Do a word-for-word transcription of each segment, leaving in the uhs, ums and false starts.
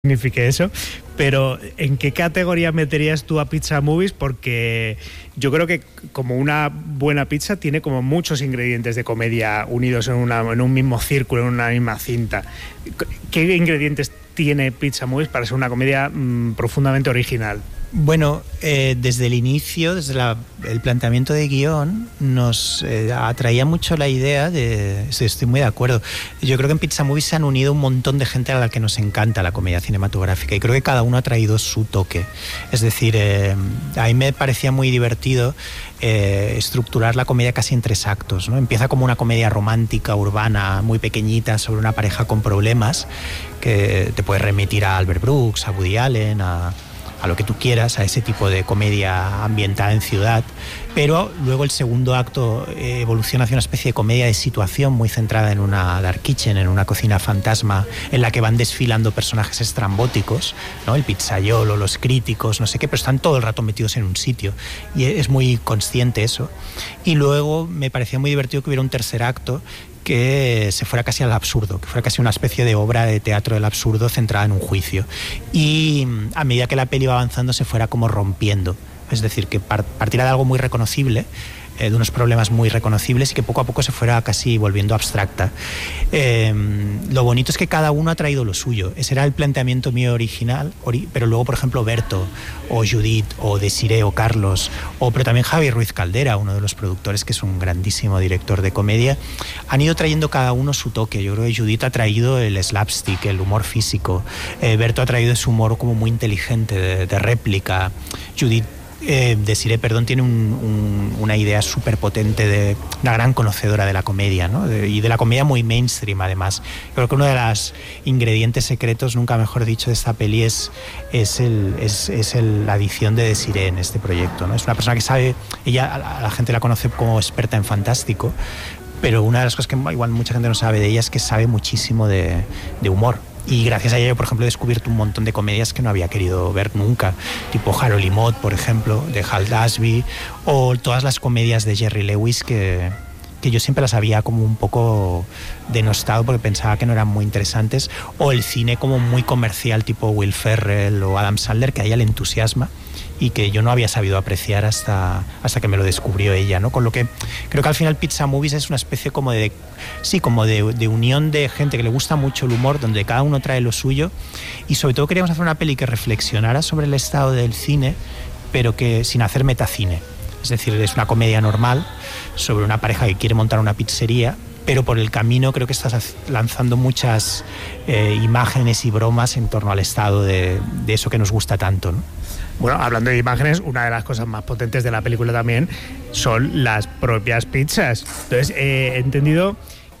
signifique eso, pero ¿en qué categoría meterías tú a Pizza Movies? Porque yo creo que como una buena pizza tiene como muchos ingredientes de comedia unidos en, una, en un mismo círculo, en una misma cinta. ¿Qué ingredientes tiene Pizza Movies para ser una comedia mmm, profundamente original? Bueno, eh, desde el inicio, desde la, el planteamiento de guión, nos eh, atraía mucho la idea de... Estoy muy de acuerdo. Yo creo que en Pizza Movies se han unido un montón de gente a la que nos encanta la comedia cinematográfica y creo que cada uno ha traído su toque. Es decir, eh, a mí me parecía muy divertido eh, estructurar la comedia casi en tres actos, ¿no? Empieza como una comedia romántica, urbana, muy pequeñita, sobre una pareja con problemas, que te puede remitir a Albert Brooks, a Woody Allen, a... a lo que tú quieras, a ese tipo de comedia ambientada en ciudad, pero luego el segundo acto eh, evoluciona hacia una especie de comedia de situación muy centrada en una dark kitchen, en una cocina fantasma, en la que van desfilando personajes estrambóticos, ¿no? El pizzaiolo, los críticos, no sé qué, pero están todo el rato metidos en un sitio, y es muy consciente eso. Y luego me parecía muy divertido que hubiera un tercer acto que se fuera casi al absurdo, que fuera casi una especie de obra de teatro del absurdo centrada en un juicio. Y a medida que la peli iba avanzando se fuera como rompiendo. Es decir, que partiera de algo muy reconocible, eh, de unos problemas muy reconocibles y que poco a poco se fuera casi volviendo abstracta. Eh, lo bonito es que cada uno ha traído lo suyo. Ese era el planteamiento mío original, ori- pero luego, por ejemplo, Berto, o Judith, o Desiree, o Carlos, o pero también Javi Ruiz Caldera, uno de los productores, que es un grandísimo director de comedia, han ido trayendo cada uno su toque. Yo creo que Judith ha traído el slapstick, el humor físico. Eh, Berto ha traído ese humor como muy inteligente, de, de réplica. Judith Eh, Desiree, perdón, tiene un, un, una idea súper potente, de una gran conocedora de la comedia, ¿no? De, y de la comedia muy mainstream, además. Creo que uno de los ingredientes secretos, nunca mejor dicho, de esta peli es, es, el, es, es el, la adición de Desiree en este proyecto, ¿no? Es una persona que sabe, ella a la gente la conoce como experta en fantástico, pero una de las cosas que igual mucha gente no sabe de ella es que sabe muchísimo de, de humor. Y gracias a ella yo, por ejemplo, he descubierto un montón de comedias que no había querido ver nunca, tipo Harold y Maude, por ejemplo, de Hal Dasby, o todas las comedias de Jerry Lewis que, que yo siempre las había como un poco denostado porque pensaba que no eran muy interesantes, o el cine como muy comercial tipo Will Ferrell o Adam Sandler, que a ella le entusiasma y que yo no había sabido apreciar hasta, hasta que me lo descubrió ella, ¿no? Con lo que creo que al final Pizza Movies es una especie como de, sí, como de, de unión de gente que le gusta mucho el humor, donde cada uno trae lo suyo, y sobre todo queríamos hacer una peli que reflexionara sobre el estado del cine, pero que sin hacer metacine. Es decir, es una comedia normal sobre una pareja que quiere montar una pizzería, pero por el camino creo que estás lanzando muchas eh, imágenes y bromas en torno al estado de, de eso que nos gusta tanto, ¿no? Bueno, hablando de imágenes, una de las cosas más potentes de la película también son las propias pizzas. Entonces, eh, he entendido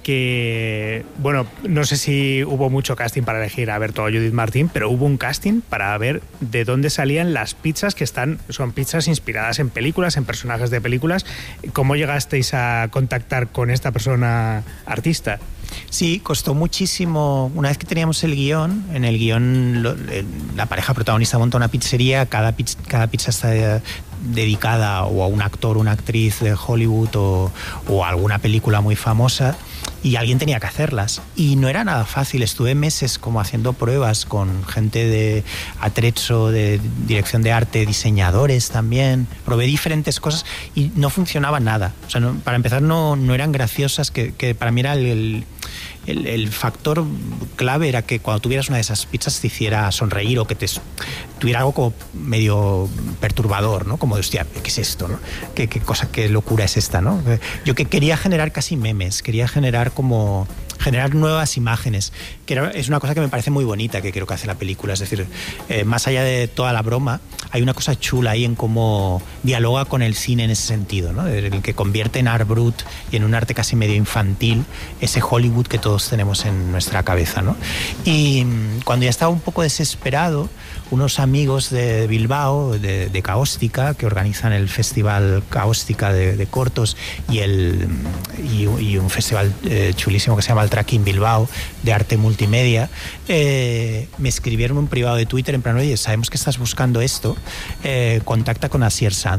que, bueno, no sé si hubo mucho casting para elegir a Berto o Judith Martín, pero hubo un casting para ver de dónde salían las pizzas que están, son pizzas inspiradas en películas, en personajes de películas. ¿Cómo llegasteis a contactar con esta persona artista? Sí, costó muchísimo. Una vez que teníamos el guión, en el guión lo, la pareja protagonista monta una pizzería, cada pizza, cada pizza está dedicada o a un actor o una actriz de Hollywood o, o a alguna película muy famosa, y alguien tenía que hacerlas. Y no era nada fácil. Estuve meses como haciendo pruebas con gente de atrezzo, de dirección de arte, diseñadores también. Probé diferentes cosas y no funcionaba nada. O sea, no, para empezar no, no eran graciosas, que, que para mí era el, el El, el factor clave era que cuando tuvieras una de esas pizzas te hiciera sonreír o que te tuviera algo como medio perturbador, ¿no? Como de, hostia, ¿qué es esto, no? ¿Qué, qué cosa, qué locura es esta, no? Yo que quería generar casi memes, quería generar como... generar nuevas imágenes, que era, es una cosa que me parece muy bonita que creo que hace la película. Es decir, eh, más allá de toda la broma, hay una cosa chula ahí en cómo dialoga con el cine en ese sentido, ¿no? El que convierte en art brut y en un arte casi medio infantil ese Hollywood que todos tenemos en nuestra cabeza, ¿no? Y cuando ya estaba un poco desesperado, unos amigos de Bilbao, de, de Caóstica, que organizan el festival Caóstica de, de cortos y, el, y, y un festival eh, chulísimo que se llama el Tracking Bilbao, de arte multimedia, eh, me escribieron un privado de Twitter en plan, oye, sabemos que estás buscando esto, eh, contacta con Asier Sanz.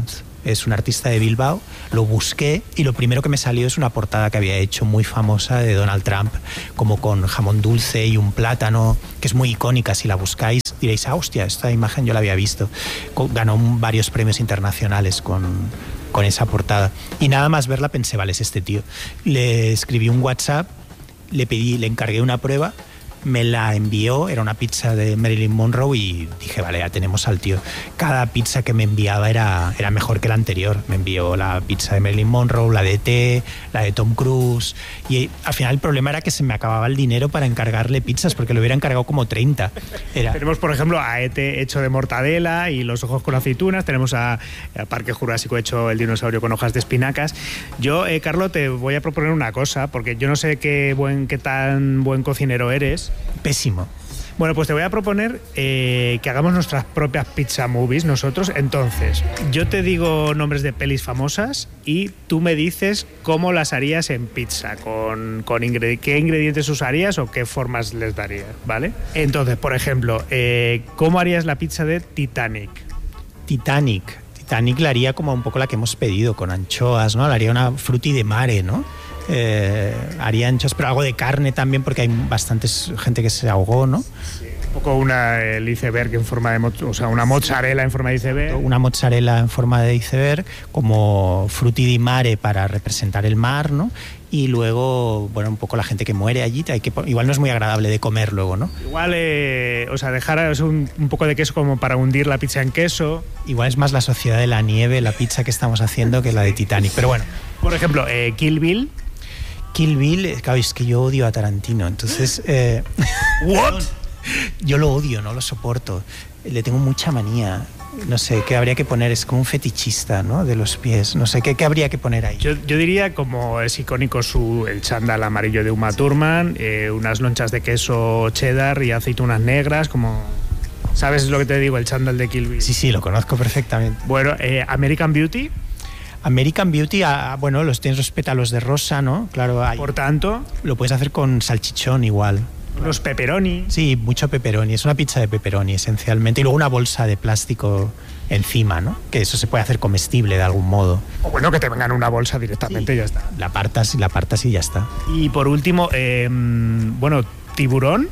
es un artista de Bilbao, lo busqué y lo primero que me salió es una portada que había hecho muy famosa de Donald Trump, como con jamón dulce y un plátano, que es muy icónica. Si la buscáis diréis, ah, hostia, esta imagen yo la había visto. Ganó varios premios internacionales con, con esa portada. Y nada más verla pensé, vale, es este tío. Le escribí un WhatsApp, le pedí, le encargué una prueba, me la envió, era una pizza de Marilyn Monroe y dije, vale, ya tenemos al tío. Cada pizza que me enviaba era, era mejor que la anterior. Me envió la pizza de Marilyn Monroe, la de E T, la de Tom Cruise, y al final el problema era que se me acababa el dinero para encargarle pizzas, porque le hubiera encargado como treinta. Era... Tenemos, por ejemplo, a E T hecho de mortadela y los ojos con aceitunas, tenemos a, a Parque Jurásico hecho el dinosaurio con hojas de espinacas. Yo, eh, Carlos, te voy a proponer una cosa, porque yo no sé qué, buen, qué tan buen cocinero eres. Pésimo. Bueno, pues te voy a proponer eh, que hagamos nuestras propias pizza movies nosotros. Entonces, yo te digo nombres de pelis famosas y tú me dices cómo las harías en pizza, con, con ingredi- qué ingredientes usarías o qué formas les darías, ¿vale? Entonces, por ejemplo, eh, ¿cómo harías la pizza de Titanic? Titanic. Titanic la haría como un poco la que hemos pedido, con anchoas, ¿no? La haría una frutti de mare, ¿no? Eh, haría anchoas, pero algo de carne también, porque hay bastantes gente que se ahogó, ¿no? Sí, un poco una el iceberg en forma de, mo- o sea, una mozzarella en forma de iceberg. Una mozzarella en forma de iceberg, como frutti di mare para representar el mar, ¿no? Y luego, bueno, un poco la gente que muere allí, hay que, igual no es muy agradable de comer luego, ¿no? Igual, eh, o sea, dejar un, un poco de queso como para hundir la pizza en queso. Igual es más la Sociedad de la Nieve, la pizza que estamos haciendo, que la de Titanic, pero bueno. Por ejemplo, eh, Kill Bill. Kill Bill, claro, es que yo odio a Tarantino, entonces... Eh, ¿What? Yo lo odio, no lo soporto. Le tengo mucha manía. No sé, ¿qué habría que poner? Es como un fetichista, ¿no? De los pies. No sé, ¿qué, qué habría que poner ahí? Yo, yo diría, como es icónico su, el chándal amarillo de Uma Thurman, eh, unas lonchas de queso cheddar y aceitunas negras, como... ¿Sabes lo que te digo? El chándal de Kill Bill. Sí, sí, lo conozco perfectamente. Bueno, eh, American Beauty. American Beauty, ah, bueno, los tienes los pétalos de rosa, ¿no? Claro, hay, Por tanto, lo puedes hacer con salchichón igual. los pepperoni. Sí, mucho pepperoni. Es una pizza de pepperoni esencialmente. Y luego una bolsa de plástico encima, ¿no? Que eso se puede hacer comestible de algún modo. O bueno, que te vengan una bolsa directamente, sí. Y ya está. La apartas y la apartas y ya está. Y por último, eh, bueno, tiburón.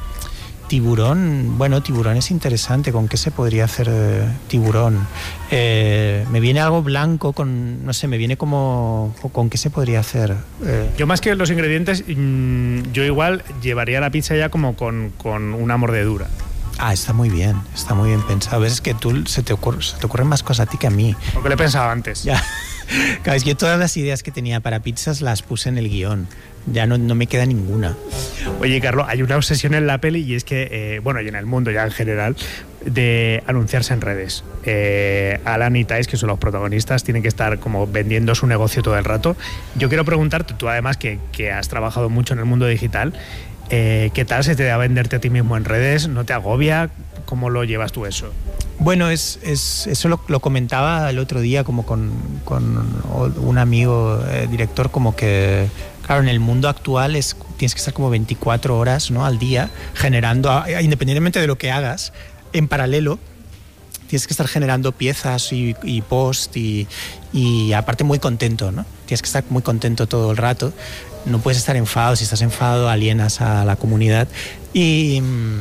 Tiburón, bueno, tiburón es interesante. ¿Con qué se podría hacer eh, tiburón? Eh, me viene algo blanco con, no sé, me viene como, ¿con qué se podría hacer? Eh. Yo más que los ingredientes, mmm, yo igual llevaría la pizza ya como con, con una mordedura. Ah, está muy bien, está muy bien pensado. A veces que tú se te, ocurre, se te ocurren más cosas a ti que a mí. Porque lo he pensado antes. Ya. Claro, es que yo todas las ideas que tenía para pizzas las puse en el guión. Ya no, no me queda ninguna. Oye, Carlos, hay una obsesión en la peli y es que, eh, bueno, y en el mundo ya en general, de anunciarse en redes. Eh, Alan y Thais, que son los protagonistas, tienen que estar como vendiendo su negocio todo el rato. Yo quiero preguntarte, tú además que, que has trabajado mucho en el mundo digital, eh, ¿qué tal se te da venderte a ti mismo en redes? ¿No te agobia? ¿Cómo lo llevas tú eso? Bueno, es, es, eso lo, lo comentaba el otro día como con, con un amigo eh, director, como que, claro, en el mundo actual es, tienes que estar como veinticuatro horas, ¿no?, al día generando, independientemente de lo que hagas, en paralelo, tienes que estar generando piezas y, y post y, y aparte muy contento, ¿no? Tienes que estar muy contento todo el rato. No puedes estar enfadado. Si estás enfadado, alienas a la comunidad. Y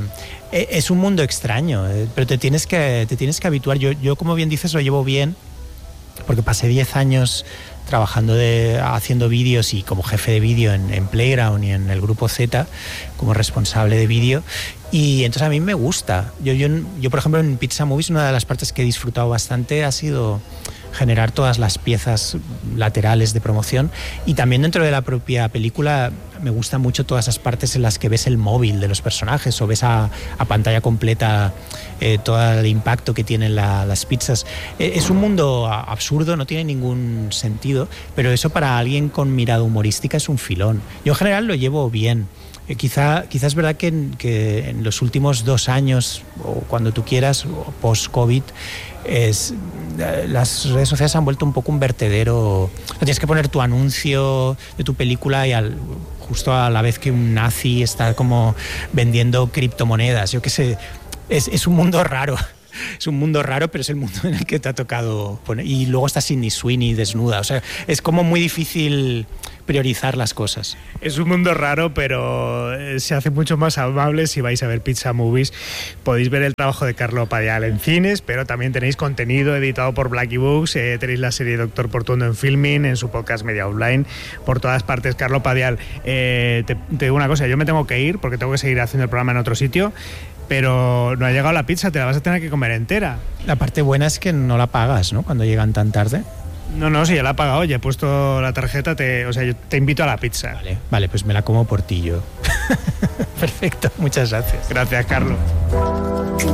es un mundo extraño, pero te tienes que, te tienes que habituar. Yo, yo, como bien dices, lo llevo bien, porque pasé diez años trabajando de, haciendo vídeos y como jefe de vídeo en, en Playground y en el Grupo Z, como responsable de vídeo. Y entonces a mí me gusta. Yo, yo, yo, por ejemplo, en Pizza Movies, una de las partes que he disfrutado bastante ha sido generar todas las piezas laterales de promoción, y también dentro de la propia película me gustan mucho todas esas partes en las que ves el móvil de los personajes o ves a, a pantalla completa eh, todo el impacto que tienen la, las pizzas. Eh, es un mundo absurdo, no tiene ningún sentido, pero eso para alguien con mirada humorística es un filón. Yo en general lo llevo bien. Eh, quizá, quizá es verdad que en, que en los últimos dos años, o cuando tú quieras, post-COVID, es, las redes sociales se han vuelto un poco un vertedero. Tienes que poner tu anuncio de tu película y al, justo a la vez que un nazi está como vendiendo criptomonedas. Yo qué sé, es, es un mundo raro. es un mundo raro, pero es el mundo en el que te ha tocado poner. Y luego está Sydney Sweeney desnuda. O sea, es como muy difícil priorizar las cosas. Es un mundo raro, pero se hace mucho más amable si vais a ver Pizza Movies. Podéis ver el trabajo de Carlo Padial en cines, pero también tenéis contenido editado por Blackie Books, eh, tenéis la serie Doctor Portuondo en Filming, en su podcast Media Online, por todas partes. Carlo Padial, eh, te, te digo una cosa, yo me tengo que ir porque tengo que seguir haciendo el programa en otro sitio, pero no ha llegado la pizza, te la vas a tener que comer entera. La parte buena es que no la pagas, ¿no? Cuando llegan tan tarde. No, no, si ya la he pagado, ya he puesto la tarjeta, te, o sea, yo te invito a la pizza. Vale, vale, pues me la como por ti yo. Perfecto, muchas gracias. Gracias, Carlos.